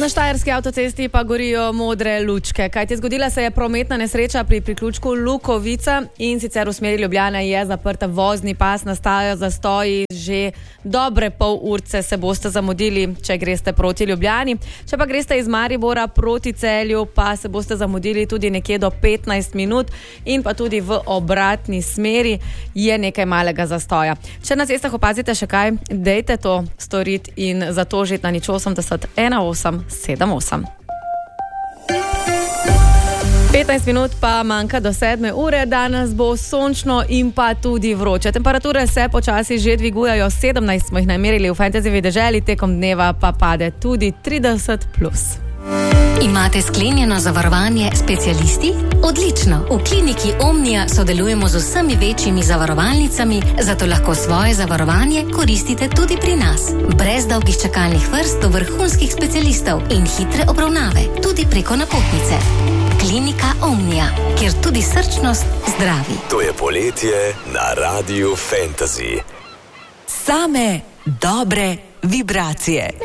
Na štajerski avtocesti pa gorijo modre lučke. Kajti zgodila se je prometna nesreča pri priključku Lukovica in sicer v smeri Ljubljane je zaprta vozni pas, nastajajo zastoji, že dobre pol urce se boste zamudili, če greste proti Ljubljani. Če pa greste iz Maribora proti Celju, pa se boste zamudili tudi nekje do 15 minut in pa tudi v obratni smeri je nekaj malega zastoja. Če na cestah opazite še kaj, dejte to storiti in zatožiti na 080 18 78. 15 minut pa manjka do 7 ure, danes bo sončno in pa tudi vroče. Temperature se počasi že dvigujajo, 17 smo jih namerili v Fantasy deželi, tekom dneva pa pade tudi 30+. Imate sklenjeno zavarovanje specialisti? Odlično! V kliniki Omnia sodelujemo z vsemi večjimi zavarovalnicami, zato lahko svoje zavarovanje koristite tudi pri nas. Brez dolgih čakalnih vrst do vrhunskih specialistov in hitre obravnave, tudi preko napotnice. Klinika Omnia, kjer tudi srčnost zdravi. To je poletje na Radiu Fantasy. Same dobre vibracije.